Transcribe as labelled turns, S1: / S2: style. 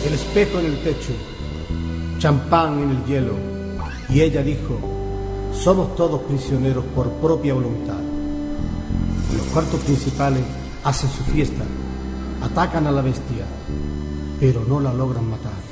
S1: el espejo en el techo, champán en el hielo, y ella dijo: somos todos prisioneros por propia voluntad. Los cuartos principales hacen su fiesta, atacan a la bestia, pero no la logran matar.